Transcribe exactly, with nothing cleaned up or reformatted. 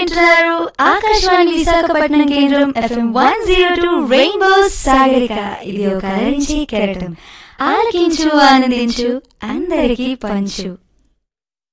వింటున్నారు ఆకాశవాణి విశాఖపట్నం కేంద్రం FM one zero two rainbow Sagarika. ఇది ఒక అలరించే కెరటం. ఆలకించు, ఆనందించు, అందరికీ పంచు.